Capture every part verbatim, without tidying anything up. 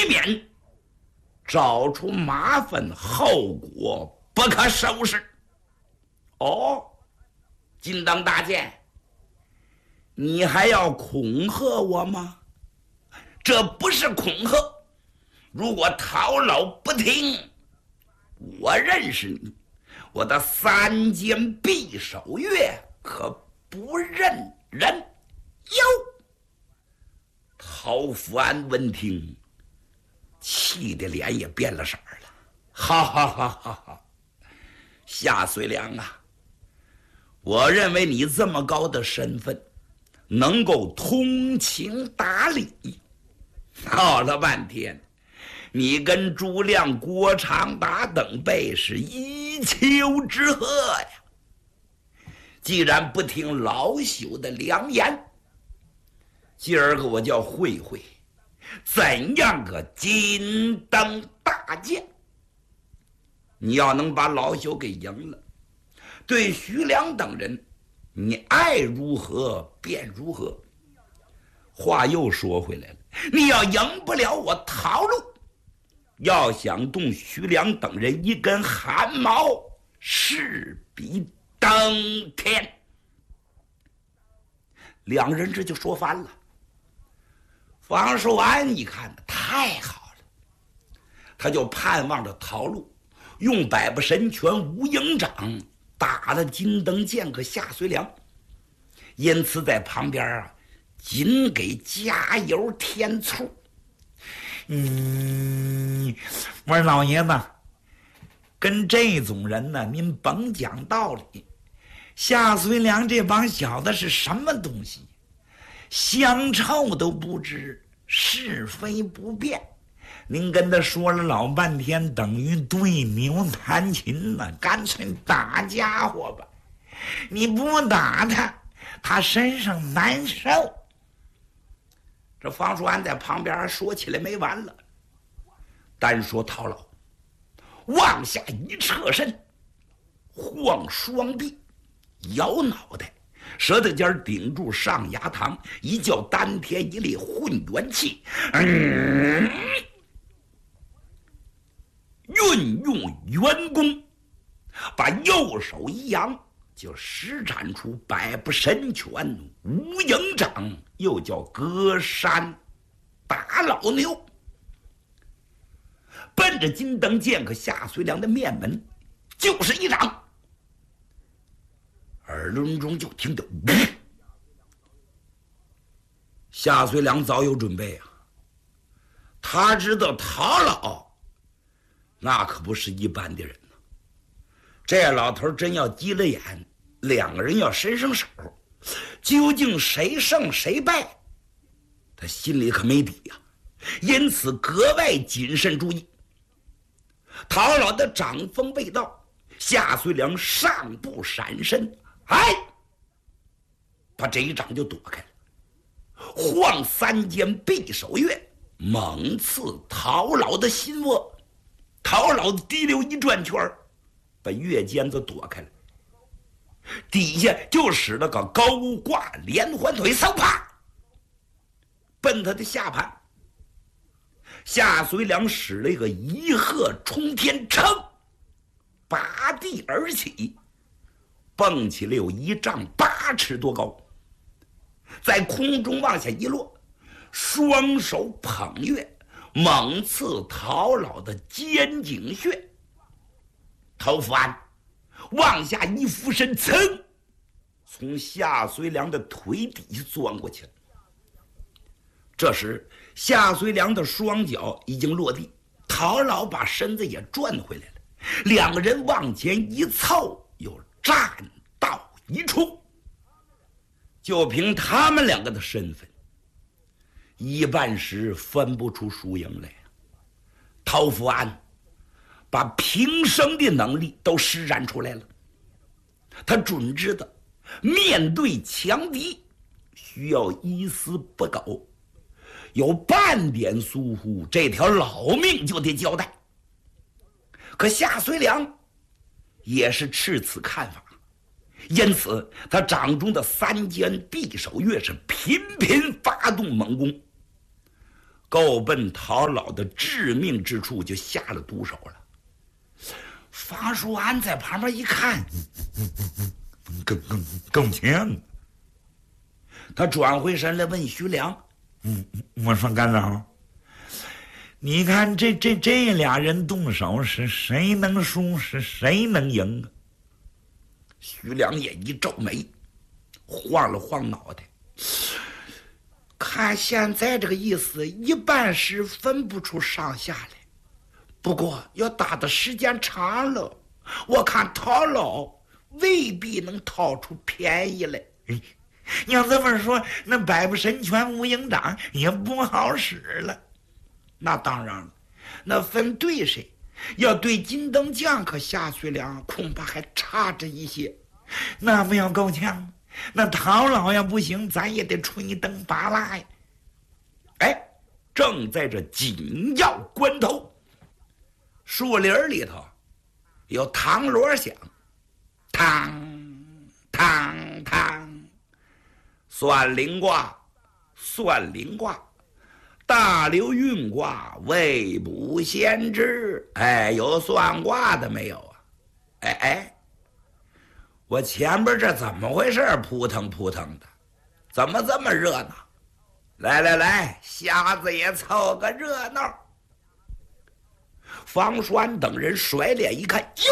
免找出麻烦，后果不可收拾。哦，金灯大剑，你还要恐吓我吗？这不是恐吓，如果陶老不听，我认识你，我的三间匕首月可不认人哟。陶福安闻听，气得脸也变了色儿了。哈哈哈哈哈！夏遂良啊，我认为你这么高的身份，能够通情达理。闹了半天，你跟朱亮、郭长达等辈是一丘之貉呀！既然不听老朽的良言，今儿个我叫会会怎样个金灯大剑。你要能把老朽给赢了，对徐良等人，你爱如何便如何。话又说回来了，你要赢不了我陶路，要想动徐良等人一根汗毛，势比登天。两人这就说翻了。方寿安一看太好了，他就盼望着陶路用百步神拳无影掌打了金灯剑和夏遂良，因此在旁边啊紧给加油添醋。嗯，我说老爷子，跟这种人呢，您甭讲道理。夏遂良这帮小子是什么东西？香臭都不知，是非不辨。您跟他说了老半天，等于对牛弹琴呢，干脆打家伙吧。你不打他，他身上难受。这方叔安在旁边说起来没完了。单说陶老往下一侧身，晃双臂，摇脑袋，舌头尖顶住上牙膛，一叫丹田一列混元气，嗯，运用元功，把右手一扬，就施展出百步神拳无影掌，又叫隔山打老牛，奔着金灯剑和夏遂良的面门就是一掌。耳轮中就听得夏遂良早有准备啊，他知道陶老那可不是一般的人呢。这老头真要急了眼，两个人要伸伸手，究竟谁胜谁败，他心里可没底呀、啊，因此格外谨慎注意。陶老的掌风未到，夏遂良上步闪身，哎，把这一掌就躲开了，晃三间匕首月，猛刺陶老的心窝。陶老滴溜一转圈，把月尖子躲开了，底下就使了个高挂连环腿，嗖啪奔他的下盘。夏遂良使了一个一鹤冲天撑，拔地而起，蹦起了有一丈八尺多高，在空中往下一落，双手捧月，猛刺陶老的肩颈穴。陶福安往下一俯身，噌，从夏遂良的腿底下钻过去了。这时夏遂良的双脚已经落地，陶老把身子也转回来了，两个人往前一凑，又站到一处。就凭他们两个的身份，一半时分不出输赢来。陶福安把平生的能力都施展出来了，他准知道面对强敌需要一丝不苟，有半点疏忽，这条老命就得交代。可夏遂良也是持此看法，因此他掌中的三间匕首月是频频发动猛攻。 够奔陶老的致命之处，就下了毒手了。方叔安在旁边一看， 更更更强。 他转回身来问徐良：“ 嗯，我说干老，你看这这这俩人动手，是谁能输，是谁能赢啊？” 徐良也一皱眉，晃了晃脑袋，看现在这个意思，一半是分不出上下来。不过要打的时间长了，我看陶老未必能掏出便宜来。 要这么说，那百步神拳无影掌也不好使了。 那当然了，那分对谁，要对金灯将和夏遂良恐怕还差着一些。 那不要够呛，那陶老要不行，咱也得吹灯拔蜡呀。 哎，正在这紧要关头，树林里头有唐锣响，嘡嘡嘡，算灵卦，算灵卦，大流运卦，未卜先知。哎，有算卦的没有啊？哎哎，我前边这怎么回事？扑腾扑腾的，怎么这么热闹？来来来，瞎子也凑个热闹。方栓等人甩脸一看，哟，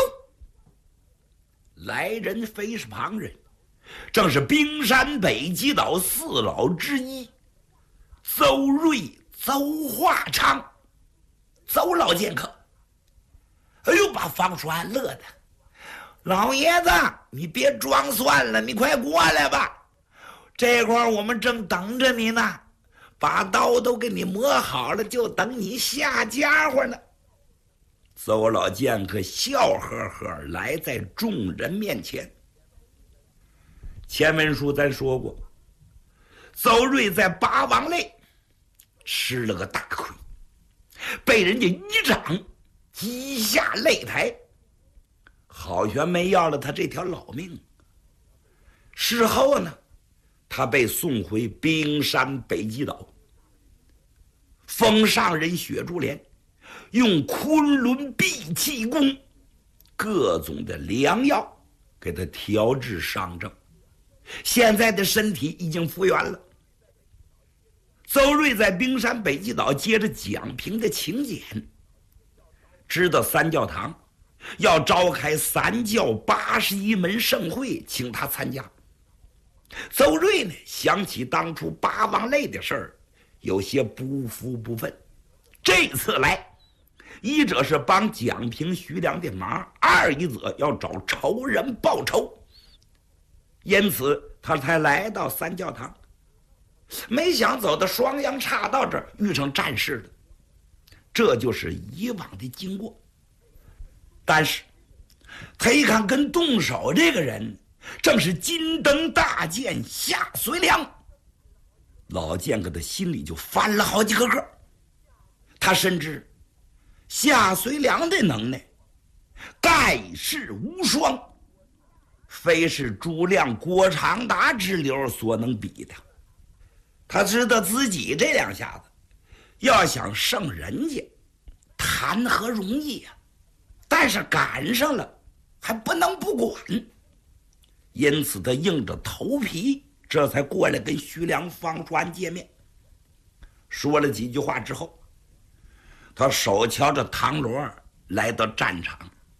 来人非是旁人，正是冰山北极岛四老之一邹瑞、邹化昌，邹老剑客。哎呦，把方栓乐的，老爷子，你别装蒜了，你快过来吧，这会儿我们正等着你呢，把刀都给你磨好了，就等你下家伙呢。邹老剑客笑呵呵来在众人面前。前文书咱说过，邹瑞在八王内吃了个大亏，被人家一掌击下擂台，好悬没要了他这条老命。事后呢，他被送回冰山北极岛，封上人雪珠莲用昆仑闭气功各种的良药给他调治伤症，现在的身体已经复原了。邹瑞在冰山北极岛接着蒋平的请柬，知道三教堂要召开三教八十一门盛会，请他参加。邹瑞呢，想起当初八王类的事儿，有些不服不忿。这次来，一者是帮蒋平、徐良的忙，二一则要找仇人报仇，因此他才来到三教堂。没想走到双阳岔道这儿，遇上战事了。这就是以往的经过。但是他一看跟动手这个人正是金灯大剑夏遂良，老剑客的心里就翻了好几个个。他深知夏遂良的能耐盖世无双，非是朱亮、郭长达之流所能比的。他知道自己这两下子要想胜人家，谈何容易呀、啊！但是赶上了，还不能不管。因此他硬着头皮，这才过来跟徐良、方栓见面。说了几句话之后，他手敲着唐锣来到战场，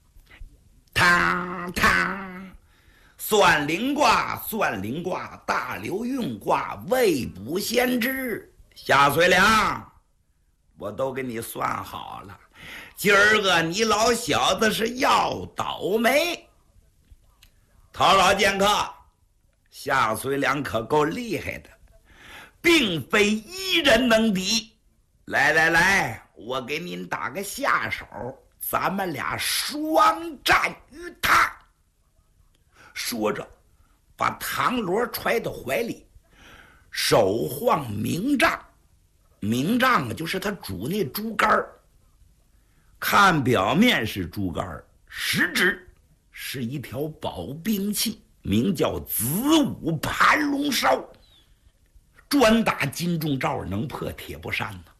嘡嘡，算灵卦，算灵卦，大流运卦，未卜先知。夏遂良，我都给你算好了，今儿个你老小子是要倒霉。陶老剑客，夏遂良可够厉害的，并非一人能敌。来来来，我给您打个下手，咱们俩双战于他。说着把唐锣揣到怀里，手晃明杖，明杖就是他拄那竹竿，看表面是竹竿，实质是一条宝兵器，名叫子午盘龙烧，专打金钟罩，能破铁布衫呢。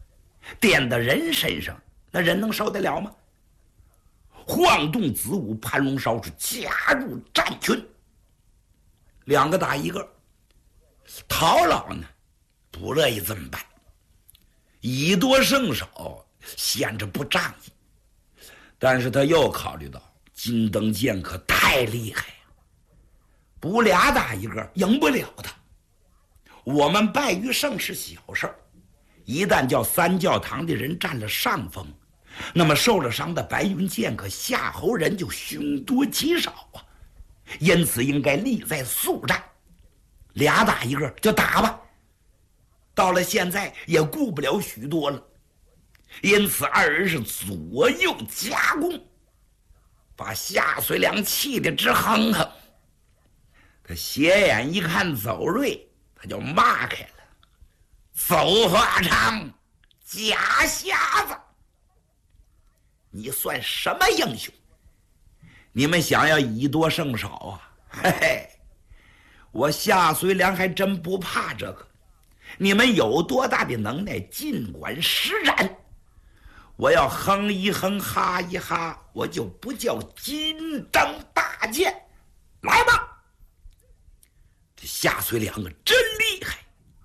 点到人身上，那人能受得了吗？晃动子午，潘荣绍是加入战群，两个打一个。陶老呢不乐意这么办，以多胜少，显着不仗义。但是他又考虑到金灯剑可太厉害呀，不俩打一个赢不了他。我们败于胜是小事，一旦叫三教堂的人占了上风，那么受了伤的白云剑客夏侯人就凶多吉少啊。因此应该力在速战，俩打一个就打吧。到了现在也顾不了许多了，因此二人是左右夹攻，把夏遂良气得直哼哼。他斜眼一看走瑞，他就骂开了：走花场，假瞎子！你算什么英雄？你们想要以多胜少啊？嘿嘿，我夏遂良还真不怕这个。你们有多大的能耐，尽管施展。我要哼一哼，哈一哈，我就不叫金灯大剑。来吧！这夏遂良啊，真厉害！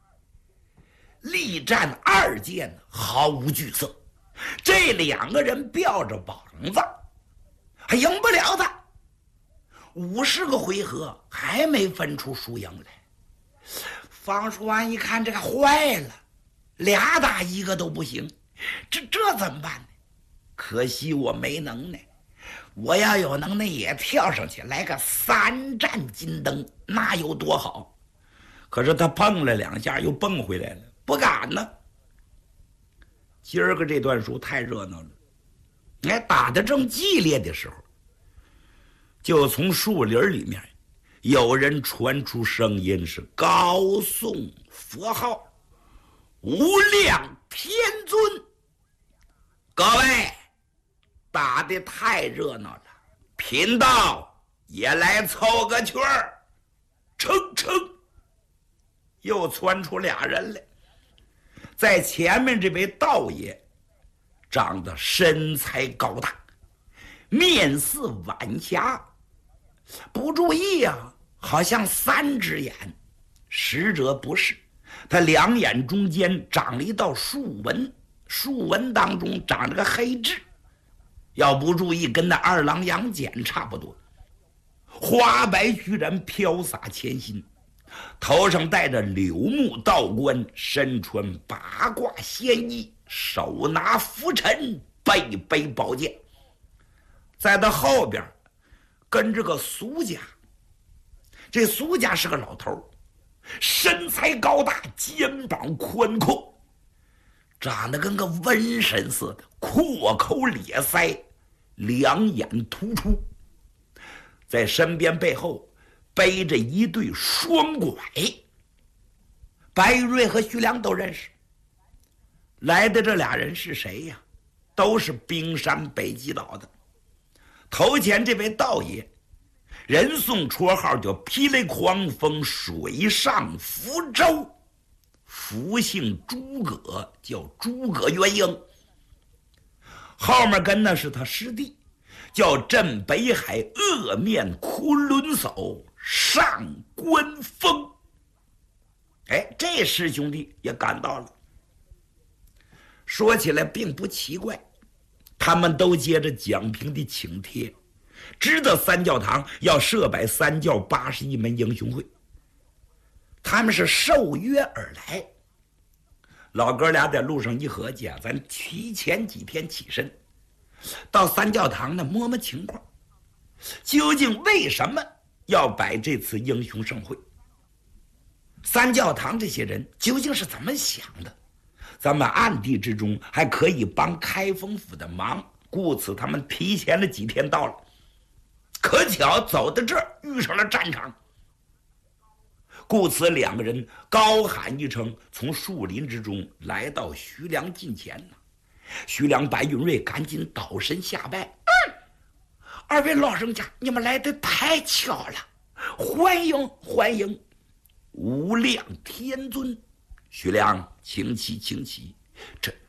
力战二剑毫无惧色，这两个人吊着膀子，还赢不了他。五十个回合还没分出输赢来。方叔安一看，这个坏了，俩打一个都不行，这这怎么办呢？可惜我没能耐，我要有能耐也跳上去来个三战金灯，那有多好？可是他碰了两下又蹦回来了，不敢呢。今儿个这段书太热闹了，哎，打得正激烈的时候，就从树林里面有人传出声音，是高诵佛号，无量天尊。各位，打得太热闹了，贫道也来凑个圈儿。称称，又窜出俩人来。在前面这位道爷长得身材高大，面似晚霞，不注意啊，好像三只眼，实则不是。他两眼中间长了一道竖纹，竖纹当中长了个黑痣，要不注意跟那二郎杨戬差不多。花白须髯飘洒前心，头上戴着柳木道冠，身穿八卦仙衣，手拿拂尘，背背宝剑。在他后边跟着个苏家，这苏家是个老头，身材高大，肩膀宽阔，长得跟个瘟神似的，阔口咧腮，两眼突出，在身边背后背着一对双拐。白玉瑞和徐良都认识。来的这俩人是谁呀？都是冰山北极岛的。头前这位道爷，人送绰号叫霹雷狂风水上福州，福姓诸葛，叫诸葛元英。后面跟的是他师弟，叫镇北海恶面昆仑叟上官风。哎，这师兄弟也赶到了。说起来并不奇怪，他们都接着蒋平的请帖，知道三教堂要设摆三教八十一门英雄会，他们是受约而来。老哥俩在路上一合计啊，咱提前几天起身，到三教堂呢摸摸情况，究竟为什么要摆这次英雄盛会？三教堂这些人究竟是怎么想的？咱们暗地之中还可以帮开封府的忙，故此他们提前了几天到了。可巧走到这儿遇上了战场，故此两个人高喊一声，从树林之中来到徐良近前呢。徐良、白云瑞赶紧倒身下拜：“嗯，二位老人家，你们来的太巧了，欢迎欢迎，无量天尊。”徐良，请起请起，这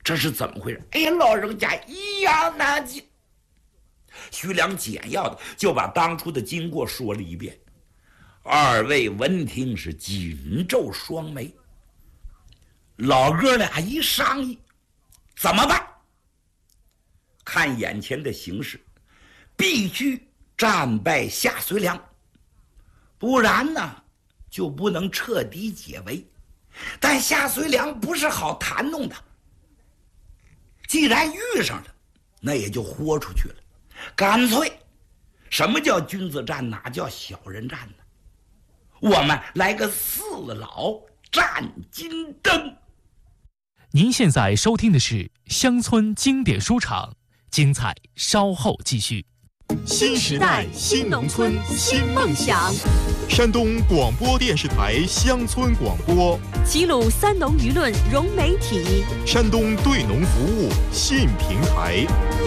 这是怎么回事？哎，老人家一言难尽。徐良简要的就把当初的经过说了一遍。二位闻听是紧皱双眉。老哥俩一商议，怎么办？看眼前的形势，必须战败夏遂良，不然呢就不能彻底解围。但夏遂良不是好谈弄的，既然遇上了，那也就豁出去了。干脆，什么叫君子战，哪叫小人战呢？我们来个四老战金灯。 您现在收听的是乡村经典书场，精彩稍后继续。 新时代新农村新梦想，山东广播电视台乡村广播， 齐鲁三农舆论融媒体， 山东对农服务信平台。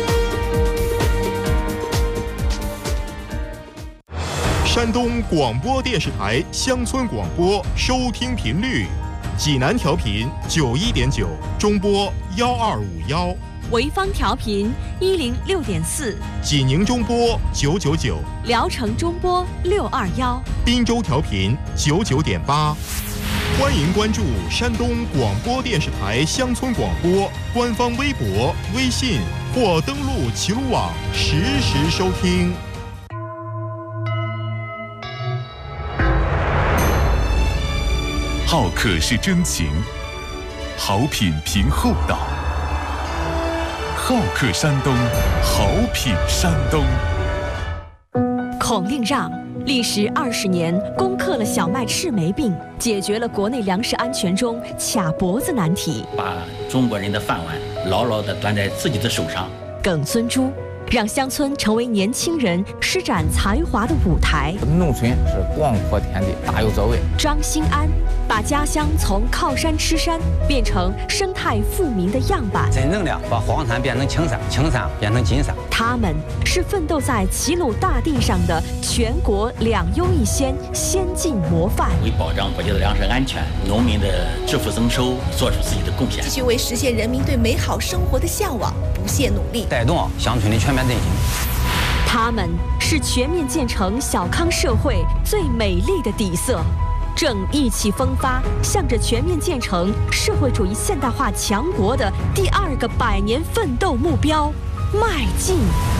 山东广播电视台乡村广播收听频率：济南调频九一点九，中波幺二五幺； 潍坊调频一零六点四， 济宁中波九九九， 聊城中波六二幺， 滨州调频九九点八。欢迎关注山东广播电视台乡村广播官方微博、微信或登录齐鲁网实时收听。 好客是真情，好品凭厚道。好客山东，好品山东。 孔令让历时二十年，攻克了小麦赤霉病，解决了国内粮食安全中卡脖子难题， 把中国人的饭碗牢牢地端在自己的手上。 耿孙洙让乡村成为年轻人施展才华的舞台。 农村是广阔天地，大有作为。 张兴安把家乡从靠山吃山变成生态富民的样板， 真正的把黄山变成青山，青山变成金山。 他们是奋斗在齐鲁大地上的全国两优一先先进模范， 为保障国家的粮食安全、农民的致富增收做出自己的贡献， 继续为实现人民对美好生活的向往不懈努力， 带动乡村的全面振兴。 他们是全面建成小康社会最美丽的底色，正意气风发，向着全面建成社会主义现代化强国的第二个百年奋斗目标迈进。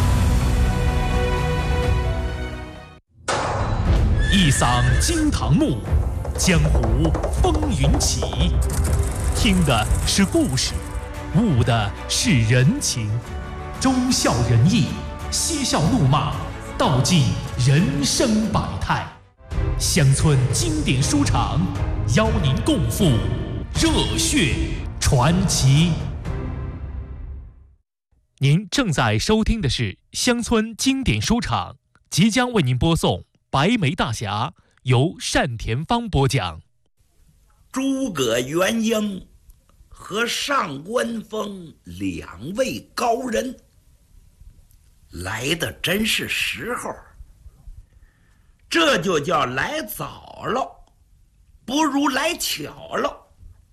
一嗓惊堂木，江湖风云起。听的是故事，悟的是人情，忠孝仁义，嬉笑怒骂，道尽人生百态。乡村经典书场邀您共赴热血传奇。您正在收听的是乡村经典书场，即将为您播送《白眉大侠》，由单田芳播讲。 诸葛元英和上官峰两位高人来的真是时候，这就叫来早了，不如来巧了。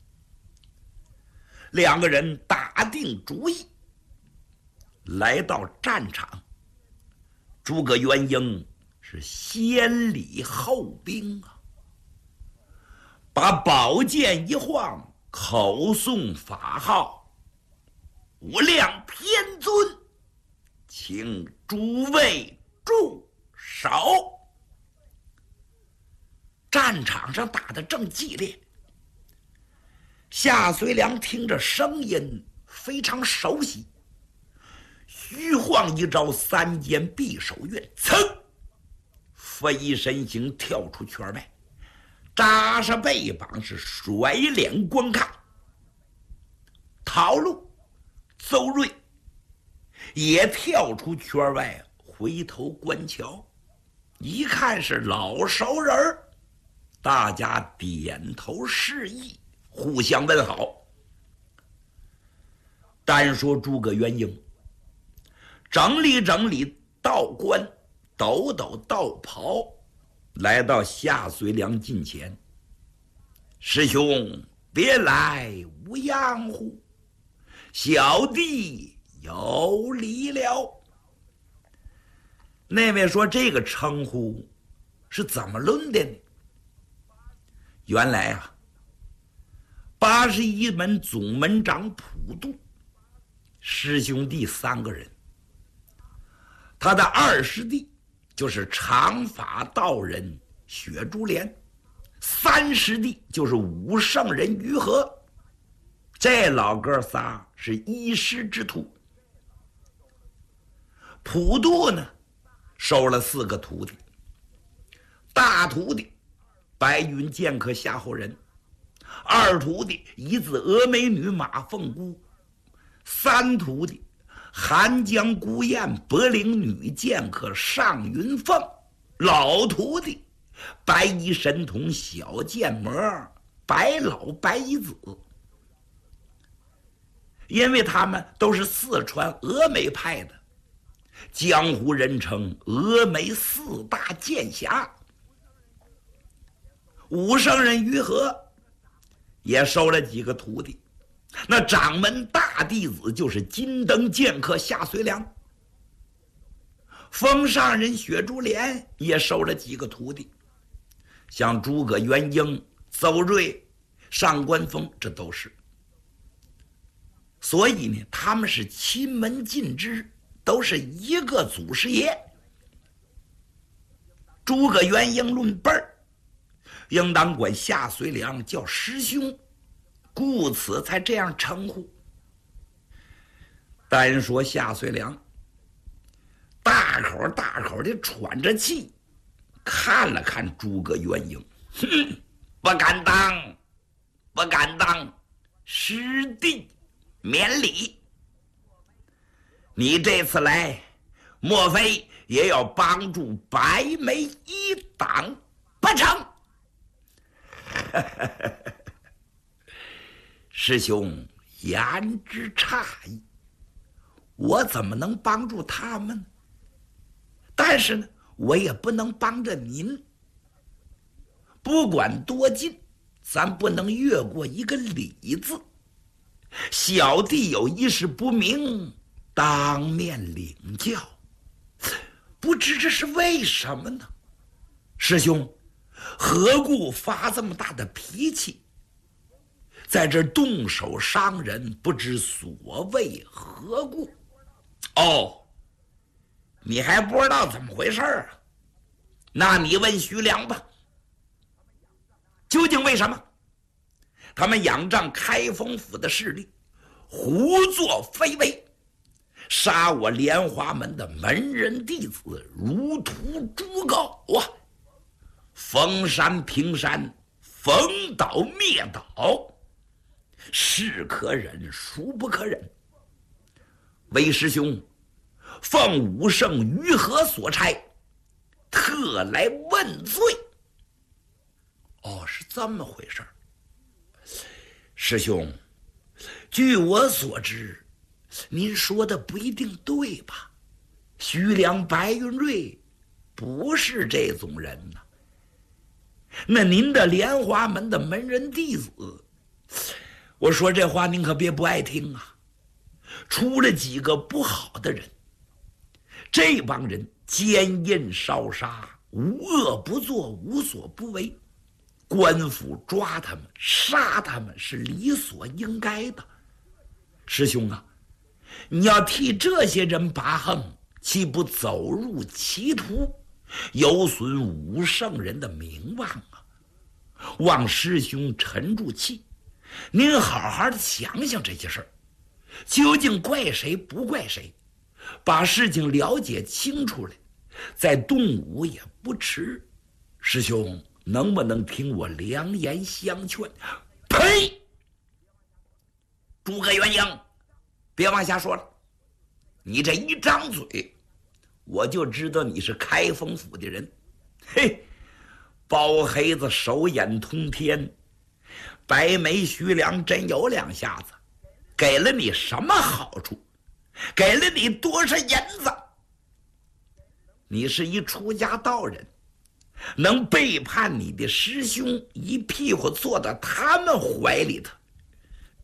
两个人打定主意，来到战场。诸葛元英是先礼后兵啊，把宝剑一晃，口诵法号：“无量天尊，请诸位住手！”战场上打得正激烈，夏遂良听着声音非常熟悉，虚晃一招三尖匕首运，噌，飞身形跳出圈外，扎上背膀，是甩脸观看。陶禄、邹瑞也跳出圈外，回头观瞧，一看是老熟人儿，大家点头示意，互相问好。单说诸葛元英，整理整理道冠，抖抖道袍，来到夏遂良近前：“师兄别来无恙乎？ 小弟有礼了。那位说这个称呼是怎么论的呢？原来啊，八十一门总门长普渡师兄弟三个人，他的二师弟就是长发道人雪珠莲，三师弟就是武圣人于和，这老哥仨是一师之徒。普渡呢收了四个徒弟，大徒弟白云剑客夏后人，二徒弟一字峨眉女马凤姑，三徒弟寒江孤雁柏林女剑客尚云凤，老徒弟白衣神童小剑魔白老白衣子。因为他们都是四川峨眉派的，江湖人称峨眉四大剑侠。武圣人于和也收了几个徒弟，那掌门大弟子就是金灯剑客夏遂良。封上人雪珠莲也收了几个徒弟，像诸葛元英、邹瑞、上官峰，这都是。所以呢，他们是亲门近支，都是一个祖师爷。诸葛元英论辈儿，应当管夏遂良叫师兄，故此才这样称呼。单说夏遂良，大口大口地喘着气，看了看诸葛元英，哼，不敢当，不敢当，师弟免礼。你这次来，莫非也要帮助白眉一党不成？师兄言之差矣，我怎么能帮助他们呢？但是呢，我也不能帮着您。不管多近，咱不能越过一个礼字。小弟有一事不明，当面领教，不知这是为什么呢？师兄何故发这么大的脾气，在这动手伤人，不知所谓何故？哦，你还不知道怎么回事啊？那你问徐良吧，究竟为什么他们仰仗开封府的势力，胡作非为，杀我莲花门的门人弟子如屠猪狗啊！封山平山，封岛灭岛，是可忍孰不可忍。为师兄奉武圣于和所差，特来问罪。哦，是这么回事儿。师兄，据我所知，您说的不一定对吧？徐良、白云瑞不是这种人呐。那您的莲花门的门人弟子，我说这话您可别不爱听啊。出了几个不好的人，这帮人奸淫烧杀，无恶不作，无所不为。官府抓他们杀他们是理所应该的。师兄啊，你要替这些人拔横，岂不走入歧途，有损武圣人的名望啊？望师兄沉住气，您好好的想想这些事儿，究竟怪谁不怪谁，把事情了解清楚了，再动武也不迟。师兄能不能听我良言相劝？呸！诸葛元英，别往下说了，你这一张嘴，我就知道你是开封府的人。嘿，包黑子手眼通天，白眉徐良真有两下子，给了你什么好处？给了你多少银子？你是一出家道人，能背叛你的师兄，一屁股坐到他们怀里头，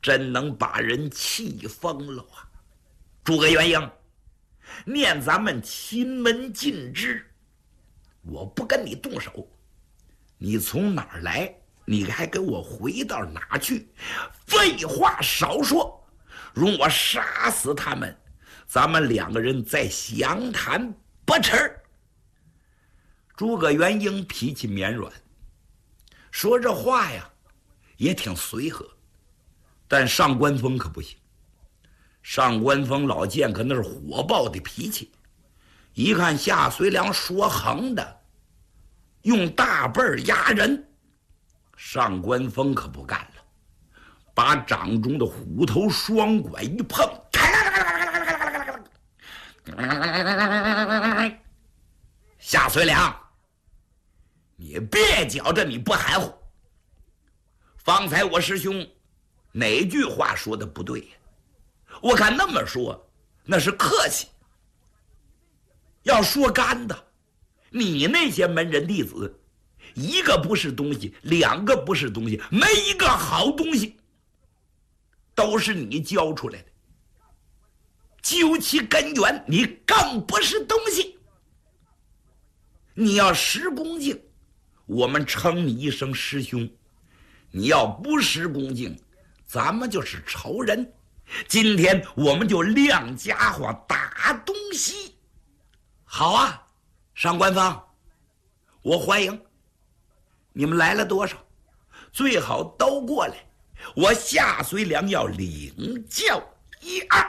真能把人气疯了啊！诸葛元英，念咱们秦门禁制，我不跟你动手，你从哪儿来，你还给我回到哪儿去？废话少说，容我杀死他们，咱们两个人再详谈不迟。诸葛元英脾气绵软，说这话呀也挺随和，但上官峰可不行。上官峰老剑客那是火爆的脾气，一看夏随良说横的，用大辈儿压人，上官峰可不干了，把掌中的虎头双拐一碰，夏随良，你别觉着你不含糊。方才我师兄哪句话说的不对呀？我看那么说那是客气，要说干的，你那些门人弟子一个不是东西，两个不是东西，没一个好东西，都是你教出来的，究其根源你更不是东西。你要识恭敬，我们称你一声师兄，你要不识恭敬，咱们就是仇人。今天我们就亮家伙打东西。好啊，上官方，我欢迎你们来了多少，最好都过来，我夏随良要领教一二。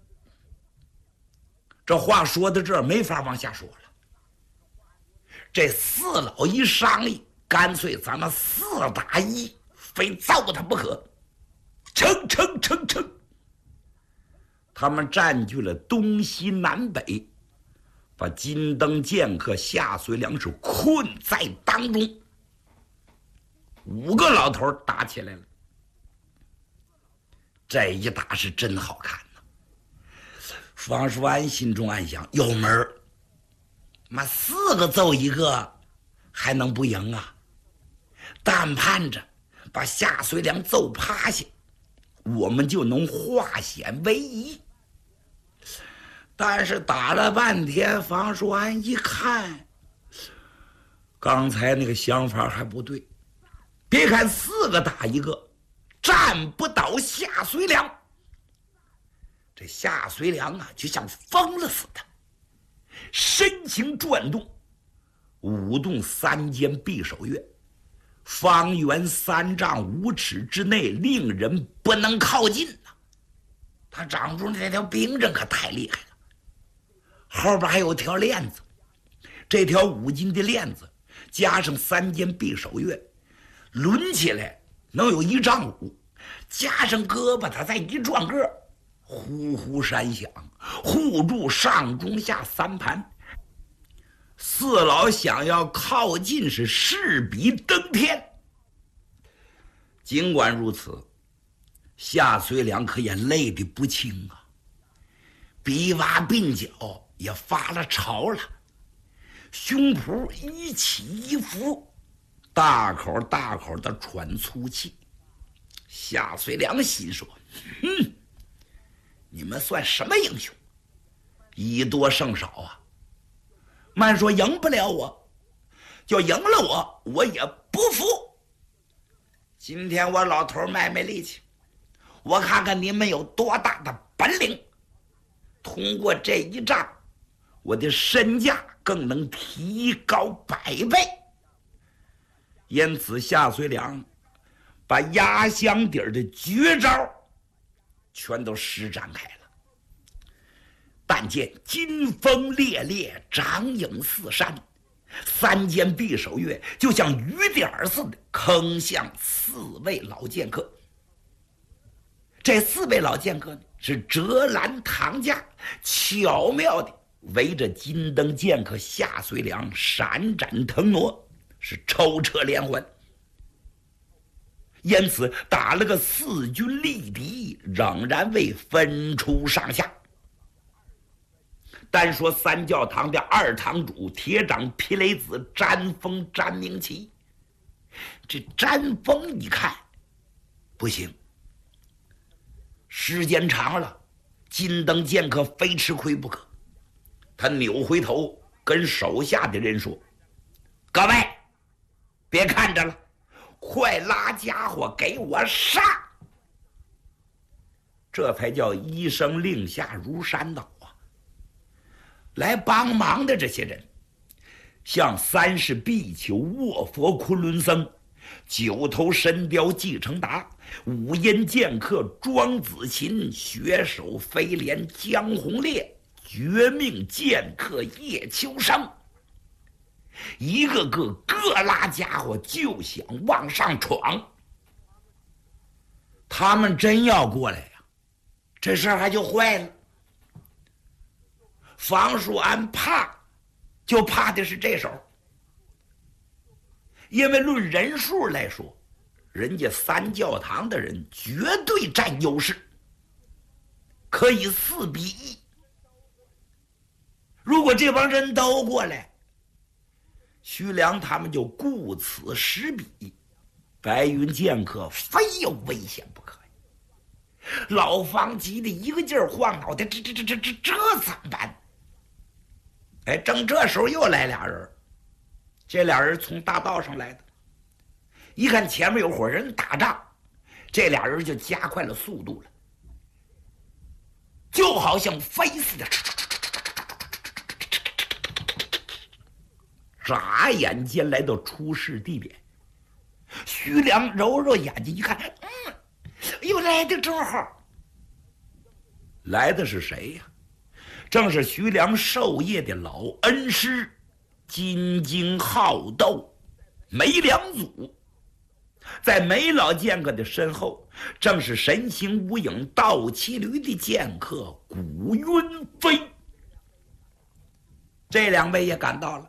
这话说到这儿没法往下说了，这四老一商议，干脆咱们四打一，非揍他不可。成成成成，他们占据了东西南北，把金灯剑客夏随良是困在当中。五个老头打起来了，这一打是真好看呐！方叔安心中暗想：有门儿，妈四个揍一个，还能不赢啊？但盼着把夏随良揍趴下，我们就能化险为夷。但是打了半天，方叔安一看，刚才那个想法还不对。别看四个打一个，战不倒夏随良。这夏随良啊，就像疯了似的，身形转动，舞动三间匕首钺，方圆三丈五尺之内，令人不能靠近呐。他掌中的这条兵刃可太厉害了，后边还有条链子，这条五斤的链子加上三间匕首钺，抡起来能有一丈五，加上胳膊，他再一转个，呼呼山响，护住上中下三盘。四老想要靠近是势比登天。尽管如此，夏随良可也累得不轻啊，臂挖鬓角也发了潮了，胸脯一起一伏，大口大口的喘粗气。夏随良心说：哼，你们算什么英雄？以多胜少啊！慢说赢不了我，就赢了我，我也不服。今天我老头卖卖力气，我看看你们有多大的本领。通过这一仗，我的身价更能提高百倍。因此夏随良把压箱底儿的绝招全都施展开了。但见金风烈烈，掌影似山，三间匕首钺就像雨点似的坑向四位老剑客。这四位老剑客呢，是折拦躺架，巧妙地围着金灯剑客夏随良闪展腾挪，是抽车连环。因此打了个四军力敌，仍然未分出上下。单说三教堂的二堂主铁掌皮雷子詹峰詹明奇，这詹峰一看不行， 时间长了，金灯剑客非吃亏不可。他扭回头跟手下的人说：“各位，别看着了，快拉家伙给我上！”这才叫一声令下如山倒啊！来帮忙的这些人，像三世比丘卧佛昆仑僧、九头神雕继承达、五阴剑客庄子勤、血手飞廉江红烈、绝命剑客叶秋生，一个个各拉家伙就想往上闯。他们真要过来呀，这事儿还就坏了。房叔安怕，就怕的是这手，因为论人数来说，人家三教堂的人绝对占优势，可以四比一。如果这帮人都过来，徐良他们就顾此失彼，白云剑客非有危险不可。老方急得一个劲儿晃脑袋，这这这这这这怎么办？哎，正这时候又来俩人，这俩人从大道上来的，一看前面有伙人打仗，这俩人就加快了速度了，就好像飞似的，眨眼间来到出事地点。徐良揉揉眼睛一看，嗯，又来的正好。来的是谁呀？正是徐良授业的老恩师金睛好斗梅良祖。在梅老剑客的身后，正是神行无影倒骑驴的剑客古云飞。这两位也赶到了。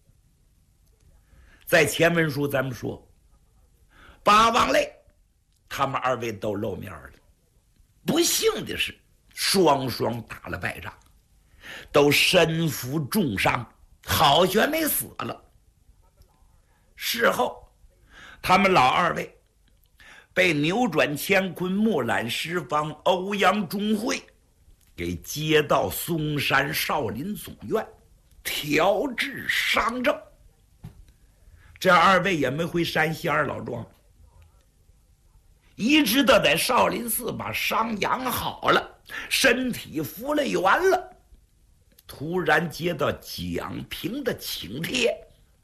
在前文书咱们说，八王类他们二位都露面了。不幸的是，双双打了败仗，都身负重伤，好悬没死了。事后他们老二位被扭转乾坤木兰十方欧阳中会给接到嵩山少林总院调治伤症。这二位也没回山西二老庄，一直到在少林寺把伤养好了，身体复了原了，突然接到蒋平的请帖。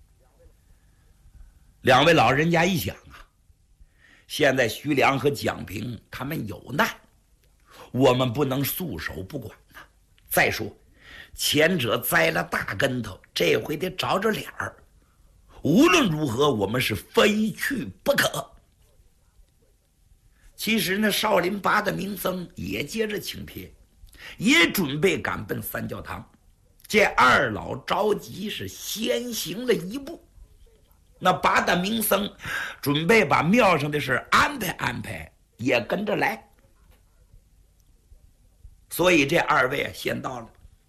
两位老人家一想啊，现在徐良和蒋平他们有难，我们不能束手不管呐。再说前者栽了大跟头，这回得找着脸儿，无论如何我们是非去不可。其实呢，少林八的名僧也接着请帖，也准备赶奔三教堂。这二老着急是先行了一步，那八大名僧准备把庙上的事安排安排，也跟着来。所以这二位先到了。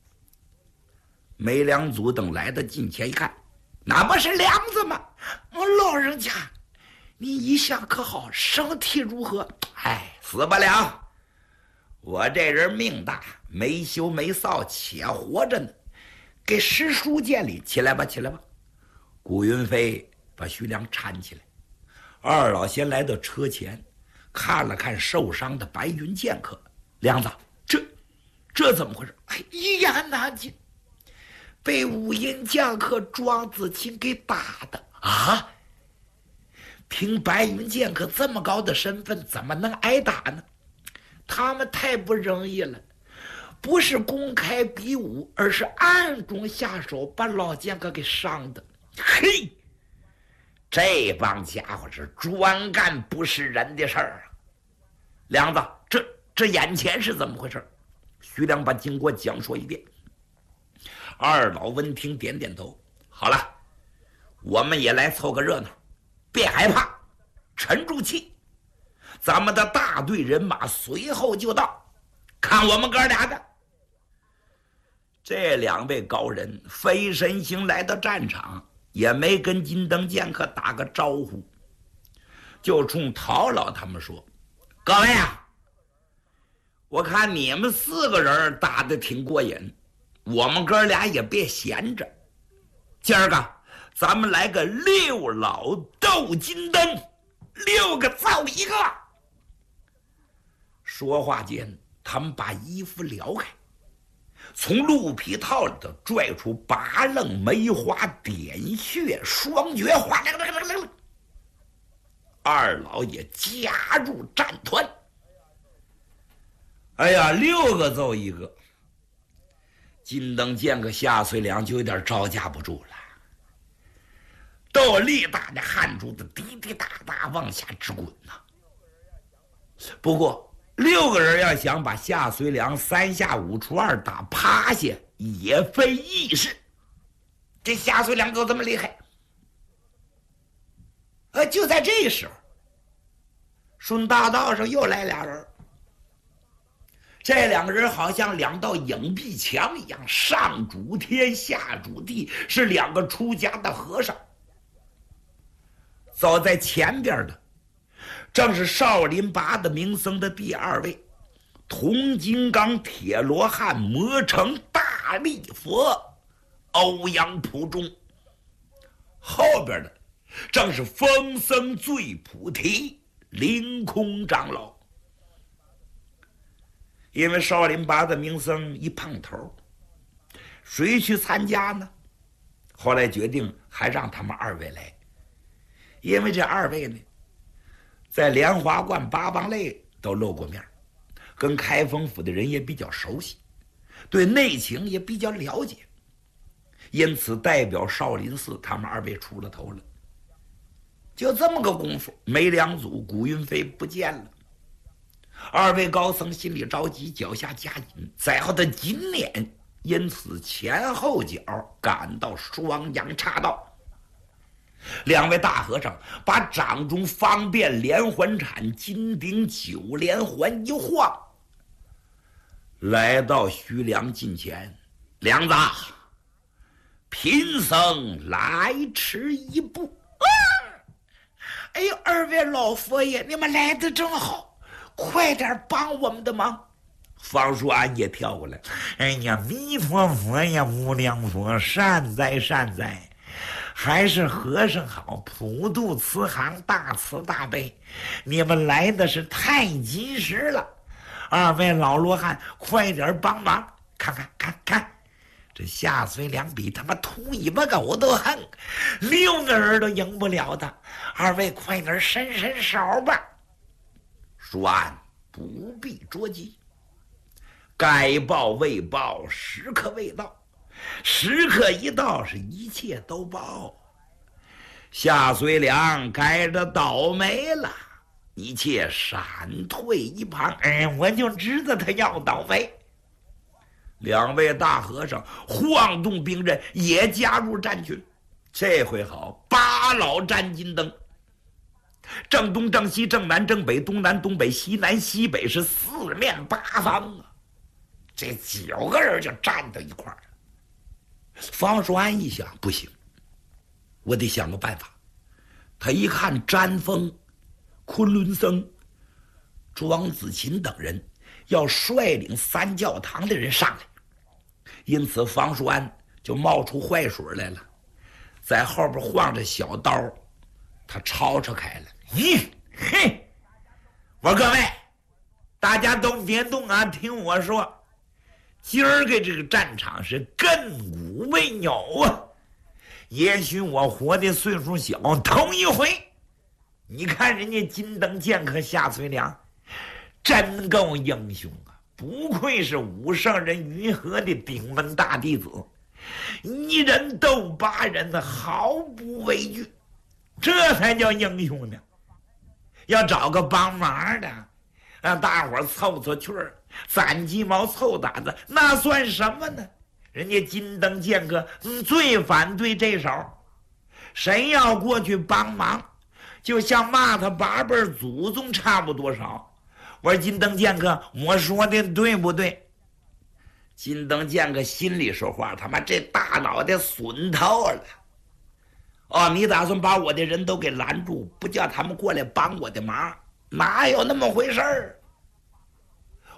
梅良祖等来到近前一看，那不是梁子吗？我老人家，你一向可好？身体如何？哎，死不了，我这人命大，没羞没臊，且活着呢。给师叔见礼，起来吧，起来吧。古云飞把徐良搀起来，二老先来到车前，看了看受伤的白云剑客。梁子，这这怎么回事？哎，一言难尽，被五阴剑客庄子清给打的啊！凭白云剑客这么高的身份，怎么能挨打呢？他们太不容易了，不是公开比武，而是暗中下手，把老剑客给伤的。嘿，这帮家伙是专干不是人的事儿啊！梁子，这这眼前是怎么回事？徐良把经过讲说一遍。二老闻听点点头，好了，我们也来凑个热闹，别害怕，沉住气，咱们的大队人马随后就到，看我们哥俩的。这两位高人飞身行来到战场，也没跟金灯剑客打个招呼，就冲陶老他们说：各位啊， 我看你们四个人打得挺过瘾，我们哥俩也别闲着。今儿个咱们来个六老斗金灯，六个揍一个。说话间，他们把衣服撩开，从鹿皮套里头拽出八楞梅花点穴双绝花，二老也加入战团。哎呀，六个揍一个，金灯见个夏遂良就有点招架不住了，都有力大的汗珠子滴滴答答往下直滚呐。不过六个人要想把夏遂良三下五除二打趴下也非易事。这夏遂良就这么厉害。呃，就在这时候，顺大道上又来俩人。这两个人好像两道影壁墙一样，上主天下主地，是两个出家的和尚。走在前边的正是少林八的名僧的第二位，铜金刚铁罗汉魔城大力佛欧阳普忠。后边的正是风僧醉菩提凌空长老。因为少林八的名僧一胖头，谁去参加呢？后来决定还让他们二位来，因为这二位呢，在莲华观八棒类都露过面，跟开封府的人也比较熟悉，对内情也比较了解，因此代表少林寺他们二位出了头了。就这么个功夫，没两组古云飞不见了。二位高僧心里着急，脚下加紧，在后的紧撵，因此前后脚赶到双阳岔道。两位大和尚把掌中方便连环铲金顶九连环一晃，来到徐良近前。梁子，贫僧来迟一步。啊！哎呦，二位老佛爷，你们来得正好，快点帮我们的忙。方叔安也跳过来， 哎呀，弥陀佛呀，无量佛，善哉善哉，还是和尚好，普渡慈航，大慈大悲，你们来的是太及时了。二位老罗汉，快点帮忙，看看看看，这夏遂良比他妈秃尾巴狗都横，六个人都赢不了他，二位快点伸伸手吧。 叔安不必着急，该报未报，时刻未到，时刻一到，是一切都报。夏遂良该着倒霉了，一切闪退一旁。 哎，我就知道他要倒霉。 两位大和尚晃动兵刃，也加入战群。这回好，八老战金灯，正东正西正南正北，东南东北西南西北，是四面八方啊！这九个人就站到一块儿。方叔安一想，不行，我得想个办法。他一看詹峰、昆仑僧、庄子勤等人要率领三教堂的人上来，因此方叔安就冒出坏水来了，在后边晃着小刀，他吵吵开了。 咦，嘿，我说各位，大家都别动啊，听我说，今儿个这个战场是亘古未有啊！也许我活的岁数小，头一回。你看人家金灯剑客夏遂良，真够英雄啊！不愧是武圣人于和的顶门大弟子，一人斗八人，毫不畏惧，这才叫英雄呢。要找个帮忙的，让大伙儿凑凑趣儿，攒鸡毛凑胆子，那算什么呢？人家金灯剑客最反对这手，谁要过去帮忙，就像骂他八辈祖宗差不多少。我说金灯剑客，我说的对不对？ 金灯剑客心里说话，他妈这大脑袋损透了。哦，你打算把我的人都给拦住，不叫他们过来帮我的忙？哪有那么回事儿？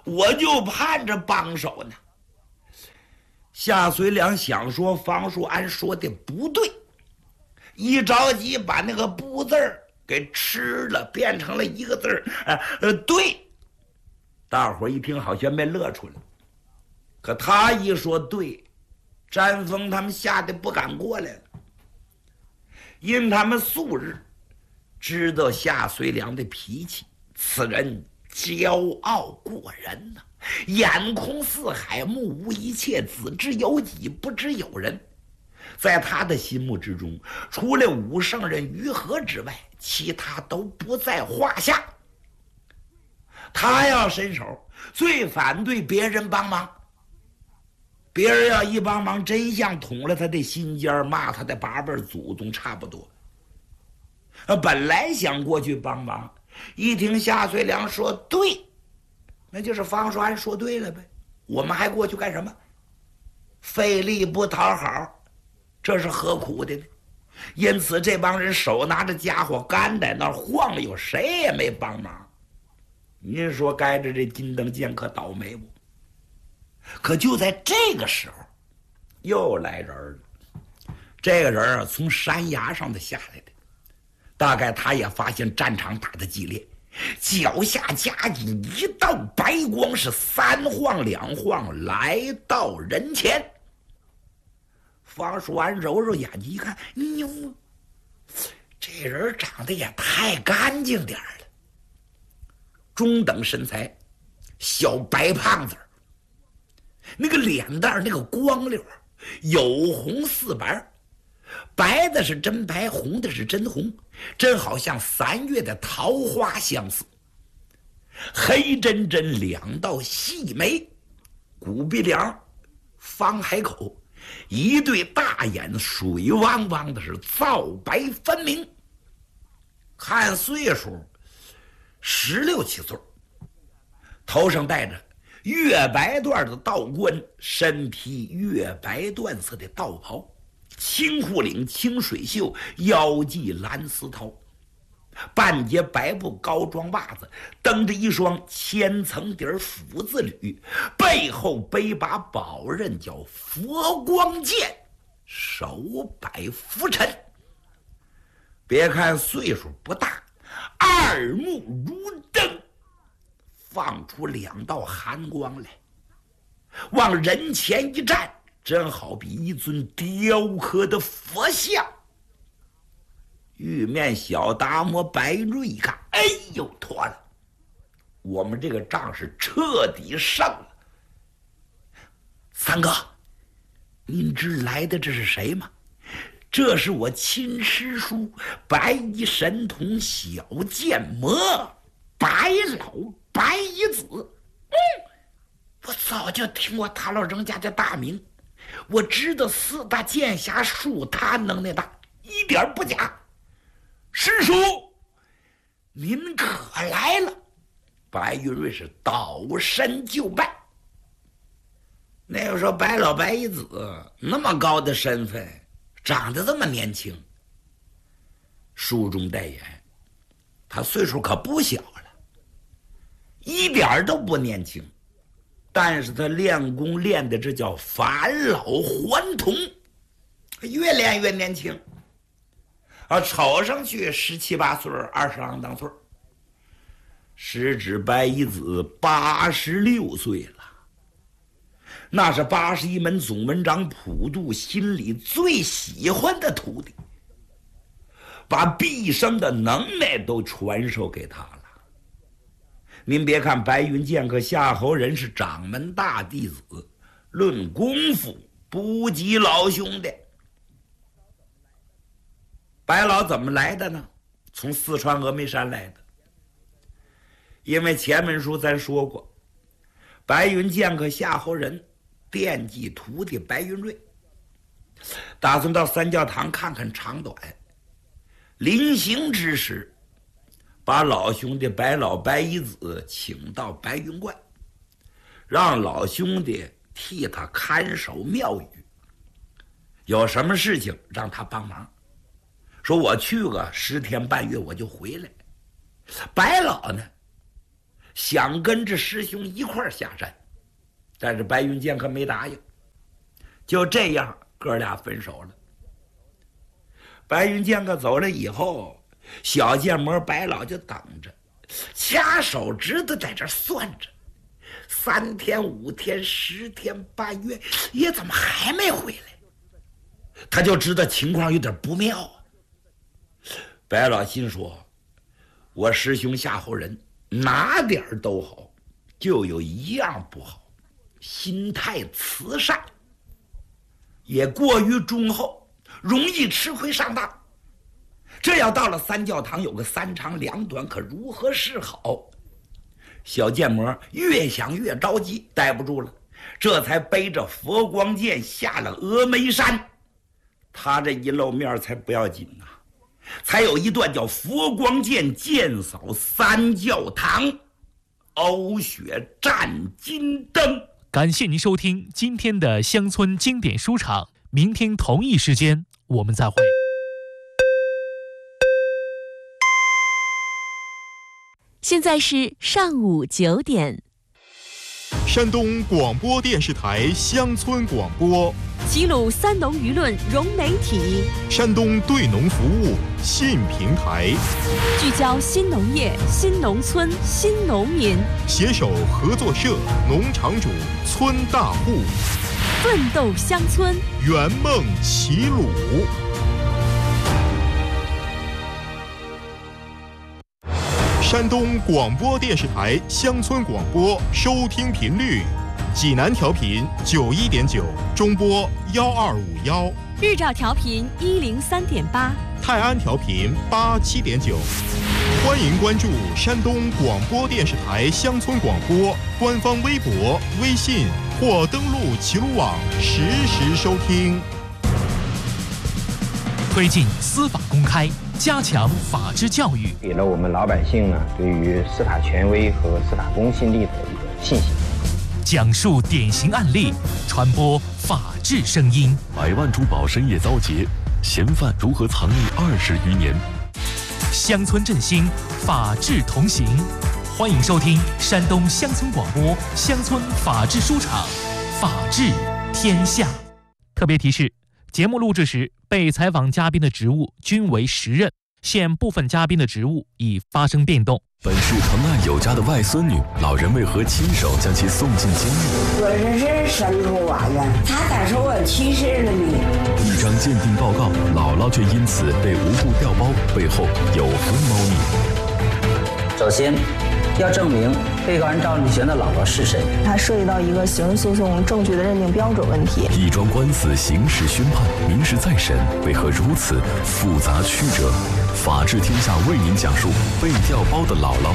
我就盼着帮手呢。夏遂良想说方树安说的不对，一着急把那个不字儿给吃了，变成了一个字儿，呃呃，对。大伙儿一听好像被乐出来，可他一说对，詹峰他们吓得不敢过来了，因他们素日知道夏遂良的脾气，此人骄傲过人呐、啊，眼空四海，目无一切，子之有己，不知有人。在他的心目之中，除了武圣人于和之外，其他都不在话下。他要伸手，最反对别人帮忙。别人要一帮忙，真像捅了他的心尖，骂他的八辈祖宗差不多。本来想过去帮忙，一听夏遂良说对，那就是方树安说对了呗，我们还过去干什么？费力不讨好，这是何苦的呢？因此这帮人手拿着家伙干在那儿晃悠，谁也没帮忙。您说该着这金灯剑可倒霉不？可就在这个时候，又来人了。这个人啊，从山崖上的下来的，大概他也发现战场打得激烈，脚下夹紧一道白光，是三晃两晃来到人前。方树安揉揉眼睛一看，哟，这人长得也太干净点了，中等身材，小白胖子，那个脸蛋那个光溜，有红似白，白的是真白，红的是真红，真好像三月的桃花相似。黑真真两道细眉，骨鼻梁，方海口，一对大眼水汪汪的，是皂白分明。看岁数十六七岁，头上戴着月白缎的道冠，身披月白缎色的道袍，青裤领青水袖，腰系蓝丝绦，半截白布高装袜子，蹬着一双千层底斧子履，背后背把宝刃叫佛光剑，手摆拂尘。别看岁数不大，二目如灯，放出两道寒光来，往人前一站，真好比一尊雕刻的佛像。玉面小达摩白瑞一看，哎呦，妥了，我们这个仗是彻底胜了。三哥，您知来的这是谁吗？这是我亲师叔白衣神童小剑魔白老白衣子。嗯，我早就听过他老人家的大名，我知道四大剑侠术他能耐大，一点不假。师叔，您可来了！白云瑞是倒身就拜。那个时候白老白衣子那么高的身份，长得这么年轻，书中代言，他岁数可不小了，一点都不年轻，但是他练功练的这叫返老还童，越练越年轻啊，瞅上去十七八岁，二十郎当岁，实指白衣子八十六岁了。那是八十一门总门长普渡心里最喜欢的徒弟，把毕生的能耐都传授给他了。您别看白云剑客夏侯仁是掌门大弟子，论功夫不及老兄的。白老怎么来的呢？从四川峨眉山来的。因为前文书咱说过，白云剑客夏侯仁惦记徒弟白云瑞，打算到三教堂看看长短。临行之时，把老兄弟白老白衣子请到白云观，让老兄弟替他看守庙宇，有什么事情让他帮忙，说我去个十天半月我就回来。白老呢想跟着师兄一块儿下山，但是白云剑可没答应。就这样，哥俩分手了。白云剑客走了以后，小剑魔白老就等着，掐手指头在这算着，三天五天十天半月，也怎么还没回来？他就知道情况有点不妙啊。白老心说，我师兄夏侯人哪点都好，就有一样不好，心态慈善，也过于忠厚，容易吃亏上当。这要到了三教堂有个三长两短，可如何是好？小剑魔越想越着急，待不住了，这才背着佛光剑下了峨眉山。他这一露面才不要紧啊，才有一段叫佛光剑剑扫三教堂，呕血战金灯。 感谢您收听今天的乡村经典书场，明天同一时间我们再会。 现在是上午九点。 山东广播电视台乡村广播， 齐鲁三农舆论融媒体， 山东对农服务新平台， 聚焦新农业、新农村、新农民， 携手合作社、农场主、村大户， 奋斗乡村， 圆梦齐鲁。山东广播电视台乡村广播收听频率：济南调频九一点九，中波幺二五幺； 日照调频一零三点八， 泰安调频八七点九。欢迎关注山东广播电视台乡村广播官方微博、微信或登录齐鲁网实时收听。 推进司法公开，加强法治教育， 给了我们老百姓呢对于司法权威和司法公信力的一个信心。 讲述典型案例，传播法治声音。 百万珠宝深夜遭劫，嫌犯如何藏匿二十余年？ 乡村振兴，法治同行。欢迎收听山东乡村广播乡村法治书场，法治天下。特别提示：节目录制时，被采访嘉宾的职务均为时任，现部分嘉宾的职务已发生变动。 本是疼爱有加的外孙女，老人为何亲手将其送进监狱？ 我这是生出娃呀，他咋说我去世了呢？ 一张鉴定报告，姥姥却因此被无故调包，背后有何猫腻？ 首先，要证明被告人赵立全的姥姥是谁。 它涉及到一个刑事诉讼证据的认定标准问题。 一桩官司刑事宣判，民事再审，为何如此复杂曲折？法治天下为您讲述被调包的姥姥。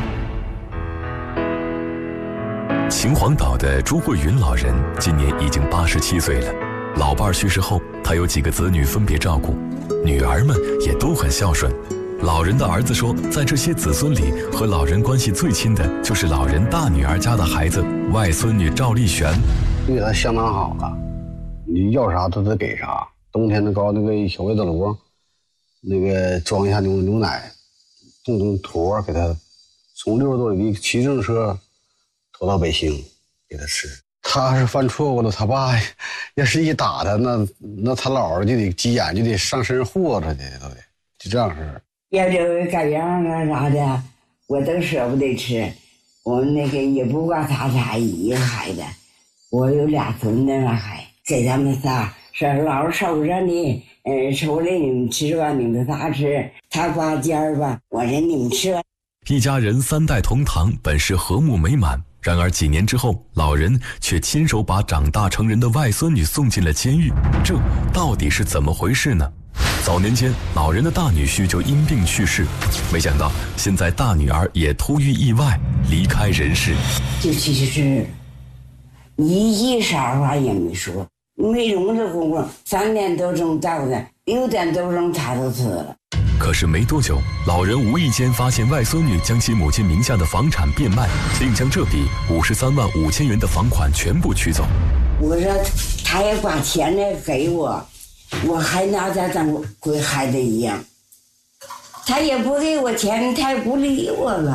秦皇岛的朱慧云老人今年已经八十七岁了，老伴去世后，他有几个子女分别照顾，女儿们也都很孝顺。老人的儿子说，在这些子孙里，和老人关系最亲的就是老人大女儿家的孩子，外孙女赵丽璇。 对他相当好了，你要啥他得给啥。冬天的搞那个小围子炉，那个装一下牛牛奶，冻冻坨给他，从六十多里骑自行车拖到北京给他吃。他是犯错误了，他爸要是一打他，那那他姥儿就得急眼，就得上身霍着去，都得就这样式儿。 要这个改良啊啥的，我都舍不得吃。我们那个也不管他仨一个孩子，我有俩孙子了还给他们仨说老是收着呢，嗯，收了你们吃吧，你们仨吃，他刮尖儿吧，我说你们吃吧。 一家人三代同堂，本是和睦美满。然而几年之后，老人却亲手把长大成人的外孙女送进了监狱，这到底是怎么回事呢？早年间，老人的大女婿就因病去世，没想到现在大女儿也突遇意外离开人世。 就其实一句啥话也没说，没用这功夫，三点多钟到的，六点多钟他都死了。 可是没多久，老人无意间发现外孙女将其母亲名下的房产变卖，并将这笔五十三万五千元的房款全部取走。 我说他也把钱呢给我，我还拿他当归孩子一样。他也不给我钱，他也不理我了。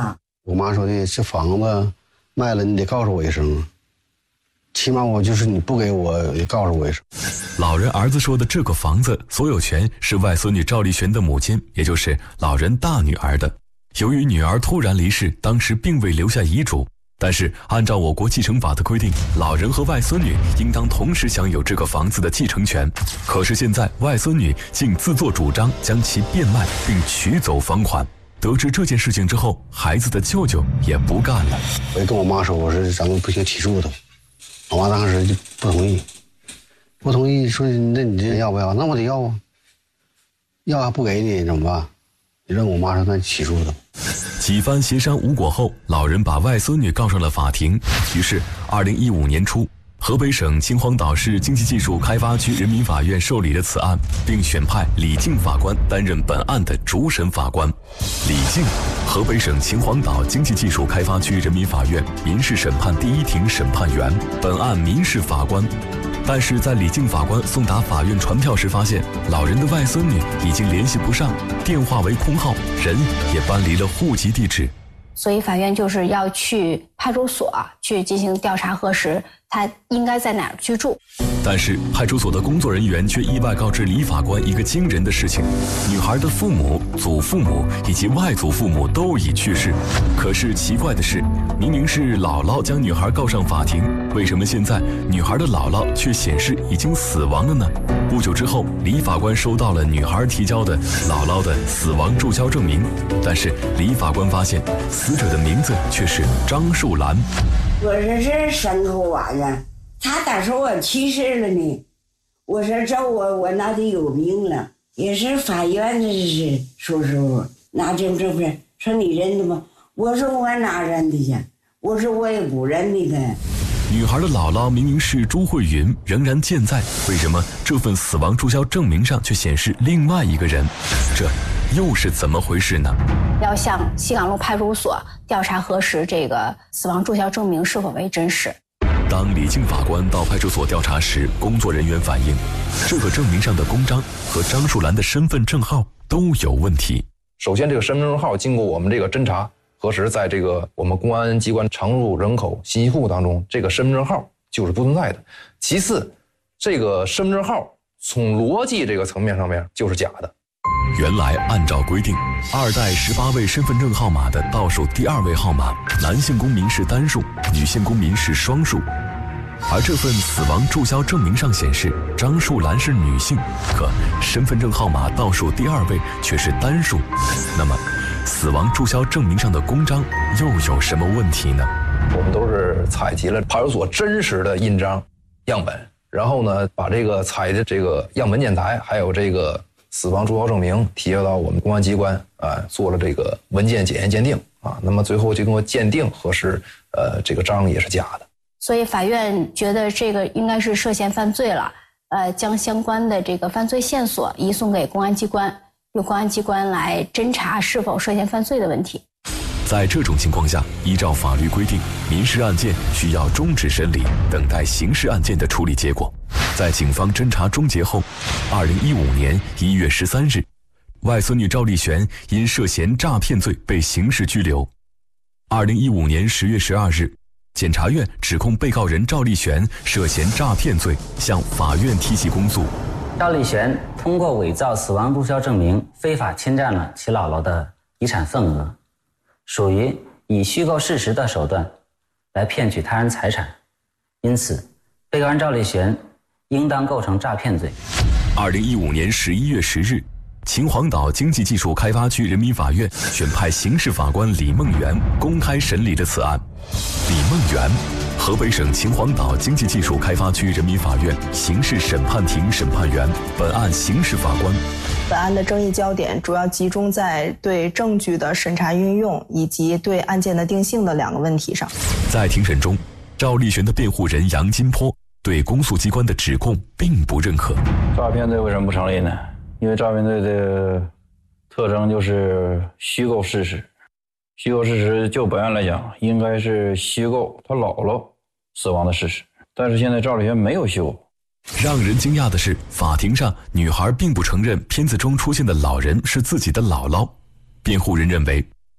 我妈说的，这房子卖了你得告诉我一声，起码我就是你不给我也告诉我一声。 老人儿子说的这个房子所有权是外孙女赵丽璇的母亲，也就是老人大女儿的。由于女儿突然离世，当时并未留下遗嘱，但是按照我国继承法的规定，老人和外孙女应当同时享有这个房子的继承权。可是现在外孙女竟自作主张将其变卖并取走房款。得知这件事情之后，孩子的舅舅也不干了。 我也跟我妈说，我说咱们不行起诉他。我妈当时就不同意，不同意说那你这要不要？那我得要啊，要还不给你怎么办？让我妈说那起诉他。 几番协商无果后，老人把外孙女告上了法庭。于是二零一五年初，河北省秦皇岛市经济技术开发区人民法院受理了此案，并选派李静法官担任本案的主审法官。李静，河北省秦皇岛经济技术开发区人民法院民事审判第一庭审判员，本案民事法官。但是在李静法官送达法院传票时，发现老人的外孙女已经联系不上，电话为空号，人也搬离了户籍地址。 所以法院就是要去派出所去进行调查核实，他应该在哪儿居住。 但是派出所的工作人员却意外告知李法官一个惊人的事情：女孩的父母、祖父母以及外祖父母都已去世。可是奇怪的是，明明是姥姥将女孩告上法庭，为什么现在女孩的姥姥却显示已经死亡了呢？不久之后，李法官收到了女孩提交的姥姥的死亡注销证明，但是李法官发现死者的名字却是张树兰。 我说这牲口玩意，他咋说我去世了呢？我说这我我那里有病了，也是法院的是说说拿证这不是说你认的吗？我说我哪认的去？我说我也不认的他。 女孩的姥姥明明是朱慧云，仍然健在，为什么这份死亡注销证明上却显示另外一个人？这又是怎么回事呢？ 要向西港路派出所调查核实这个死亡注销证明是否为真实。 当李静法官到派出所调查时，工作人员反映，这个证明上的公章和张树兰的身份证号都有问题。 首先，这个身份证号经过我们这个侦查核实，在这个我们公安机关常入人口信息库当中，这个身份证号就是不存在的。其次，这个身份证号从逻辑这个层面上面就是假的。 原来按照规定，二代十八位身份证号码的倒数第二位号码，男性公民是单数，女性公民是双数。而这份死亡注销证明上显示张树兰是女性，可身份证号码倒数第二位却是单数。那么死亡注销证明上的公章又有什么问题呢？ 我们都是采集了派出所真实的印章样本，然后呢把这个采的这个样本检台还有这个死亡注销证明提交到我们公安机关啊，做了这个文件检验鉴定啊，那么最后经过鉴定核实，呃，这个章也是假的。 所以法院觉得这个应该是涉嫌犯罪了，呃，将相关的这个犯罪线索移送给公安机关，由公安机关来侦查是否涉嫌犯罪的问题。 在这种情况下，依照法律规定，民事案件需要终止审理，等待刑事案件的处理结果。在警方侦查终结后，二零一五年一月十三日，外孙女赵丽璇因涉嫌诈骗罪被刑事拘留。二零一五年十月十二日，检察院指控被告人赵丽璇涉嫌诈骗罪，向法院提起公诉。 赵丽璇通过伪造死亡注销证明，非法侵占了其姥姥的遗产份额，属于以虚构事实的手段来骗取他人财产，因此，被告人赵丽璇应当构成诈骗罪。 二零一五年十一月十日，秦皇岛经济技术开发区人民法院选派刑事法官李梦圆公开审理了此案。李梦圆，河北省秦皇岛经济技术开发区人民法院刑事审判庭审判员，本案刑事法官。 本案的争议焦点主要集中在对证据的审查运用以及对案件的定性的两个问题上。 在庭审中，赵丽璇的辩护人杨金波对公诉机关的指控并不认可。 诈骗罪为什么不成立呢？因为诈骗罪的特征就是虚构事实。虚构事实就本案来讲，应该是虚构他姥姥死亡的事实，但是现在赵丽璇没有虚构。 让人惊讶的是，法庭上女孩并不承认片子中出现的老人是自己的姥姥。辩护人认为，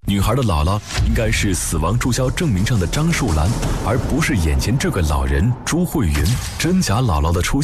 女孩的姥姥应该是死亡注销证明上的张树兰，而不是眼前这个老人朱慧云。真假姥姥的出现